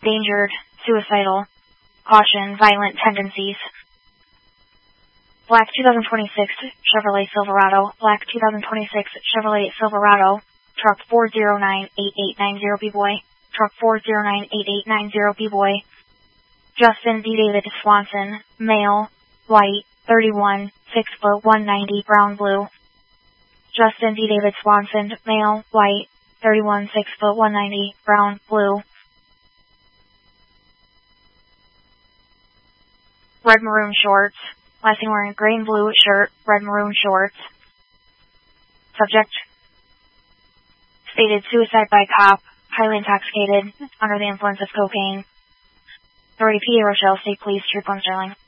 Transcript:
endangered, suicidal. Caution, violent tendencies. Black 2026 Chevrolet Silverado. Black 2026 Chevrolet Silverado. Truck 4098890 B-Boy. Truck 4098890 B-Boy. Justin D. David Swanson. Male. White. 31. 6 foot 190. Brown blue. Justin D. David Swanson. Male. White. 31. 6 foot 190. Brown blue. Red maroon shorts. Last thing wearing gray and blue shirt, red maroon shorts. Subject stated suicide by cop, highly intoxicated, under the influence of cocaine. Authority PA Rochelle State Police, Trooper Sterling.